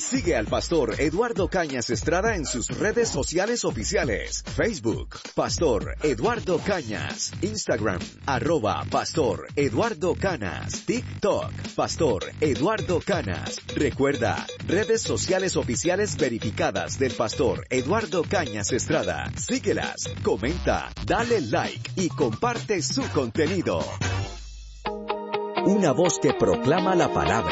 Sigue al pastor Eduardo Cañas Estrada en sus redes sociales oficiales. Facebook, Pastor Eduardo Cañas. Instagram, @Pastor Eduardo Canas. TikTok, Pastor Eduardo Canas. Recuerda, redes sociales oficiales verificadas del pastor Eduardo Cañas Estrada. Síguelas, comenta, dale like y comparte su contenido. Una voz que proclama la palabra.